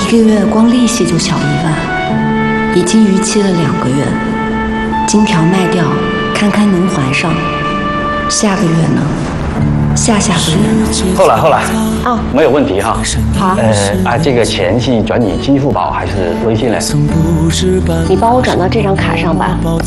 个月光利息就小1万，已经逾期了2个月。金条卖掉，看看能还上。下个月呢？下个月呢？ 后来啊， 没有问题哈。 好。 这个钱是转你支付宝还是微信呢？ 你帮我转到这张卡上吧。